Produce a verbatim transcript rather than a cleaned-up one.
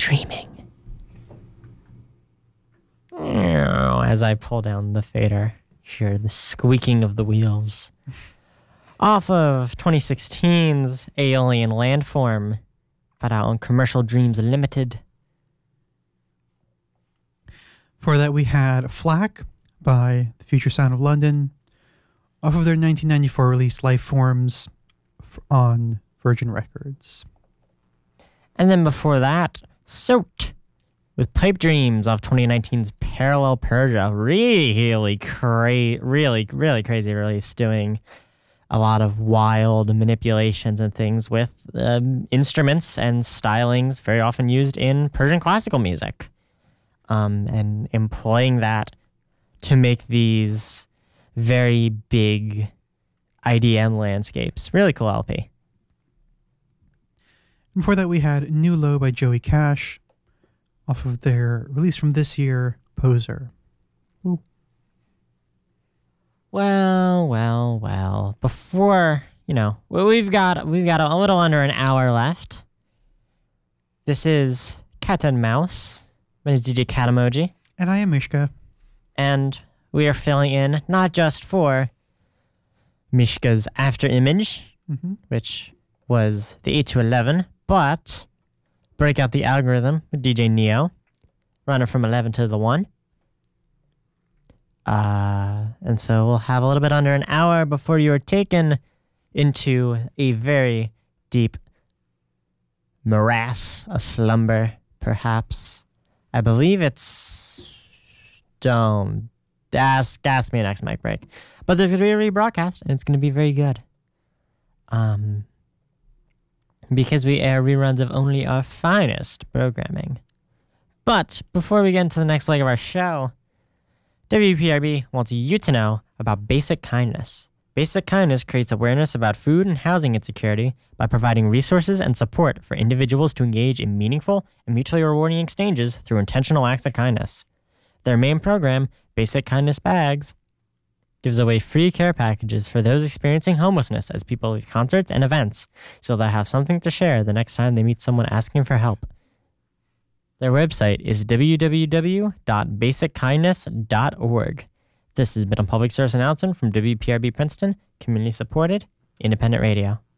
dreaming. As I pull down the fader, hear the squeaking of the wheels. Off of twenty sixteen's Alien Landform, put out on Commercial Dreams Limited. For that, we had Flak by The Future Sound of London, off of their nineteen ninety-four release Lifeforms on Virgin Records. And then before that, Soaked with Pipe Dreams off twenty nineteen's Parallel Persia. Really, cra- really, really crazy release, doing a lot of wild manipulations and things with um, instruments and stylings very often used in Persian classical music. Um, and employing that to make these very big I D M landscapes. Really cool L P. Before that, we had New Low by Joey Cash, off of their release from this year, Poser. Ooh. Well, well, well. Before, you know, we've got we've got a little under an hour left. This is Cat and Mouse. My name is D J Cat Emoji. And I am Mishka. And we are filling in not just for Mishka's After Image, mm-hmm. which was the eight to eleven, but Break Out the Algorithm with D J Neo, running from eleven to the one. Uh, and so we'll have a little bit under an hour before you are taken into a very deep morass, a slumber, perhaps. I believe it's... Don't... Ask, ask me next mic break. But there's going to be a rebroadcast, and it's going to be very good. Um, because we air reruns of only our finest programming. But before we get into the next leg of our show, W P R B wants you to know about Basic Kindness. Basic Kindness creates awareness about food and housing insecurity by providing resources and support for individuals to engage in meaningful and mutually rewarding exchanges through intentional acts of kindness. Their main program, Basic Kindness Bags, gives away free care packages for those experiencing homelessness as people at concerts and events, so they'll have something to share the next time they meet someone asking for help. Their website is w w w dot basic kindness dot org. This has been a public service announcement from W P R B Princeton, community-supported, independent radio.